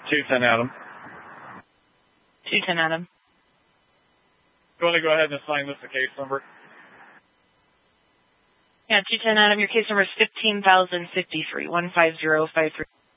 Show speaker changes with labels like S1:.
S1: 210 Adam.
S2: 210 Adam.
S1: You want to go ahead and assign this a case number?
S2: Yeah, 210 Adam, your case number is 15,053, 15053.